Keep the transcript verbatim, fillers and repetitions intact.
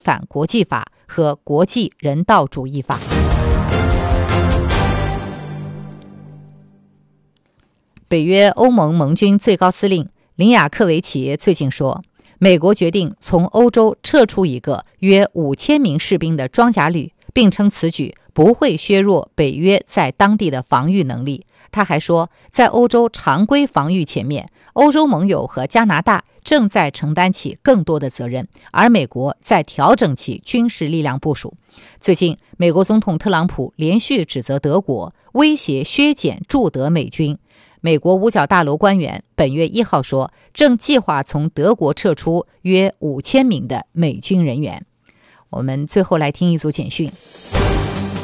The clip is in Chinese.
反国际法和国际人道主义法。北约欧盟盟军最高司令林雅克维奇最近说，美国决定从欧洲撤出一个约五千名士兵的装甲旅，并称此举不会削弱北约在当地的防御能力。他还说，在欧洲常规防御前面，欧洲盟友和加拿大正在承担起更多的责任，而美国在调整其军事力量部署。最近，美国总统特朗普连续指责德国威胁削减驻德美军。美国五角大楼官员本月一号说，正计划从德国撤出约五千名的美军人员。我们最后来听一组简讯。